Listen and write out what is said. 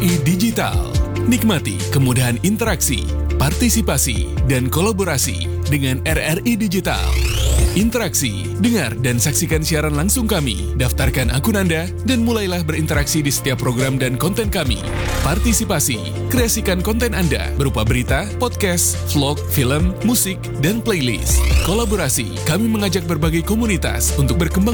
RRI Digital. Nikmati kemudahan interaksi, partisipasi, dan kolaborasi dengan RRI Digital. Interaksi, dengar dan saksikan siaran langsung kami, daftarkan akun Anda, dan mulailah berinteraksi di setiap program dan konten kami. Partisipasi, kreasikan konten Anda berupa berita, podcast, vlog, film, musik, dan playlist. Kolaborasi, kami mengajak berbagai komunitas untuk berkembang